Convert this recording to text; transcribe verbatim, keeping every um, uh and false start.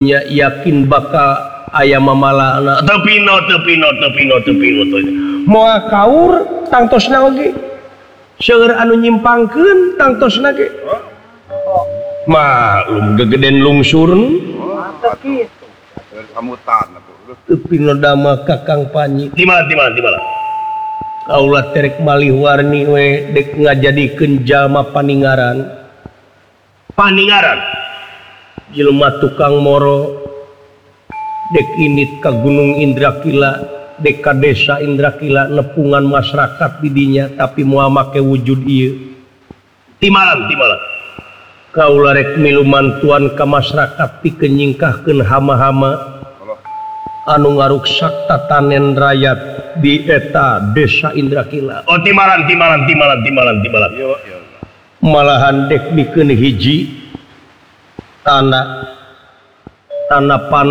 yakin bakal ayam mamalana tapi no tapi no tapi no tapi no moal kaur tangtosna oge seueur anu nyimpangkeun tangtosna ge maklum gegeden lungsur kamu tan tapi no dama kakang Panji di mana di mana di mana kaula terek malih warni we dek ngajadikeun jalma paningaran paningaran jelema tukang moro dek init ka Gunung Indrakila dek ka desa Indrakila nepungan masyarakat di dinya tapi moal make wujud ieu di malam di malam kaula rek milu mantuan ka masyarakat pikeun nyingkahkeun hama-hama anu ngaruksak tatanen rakyat di eta desa Indrakila. Oh di malam di malam di malam di malam di malam malahan dek bikeun hiji tanah tanah pan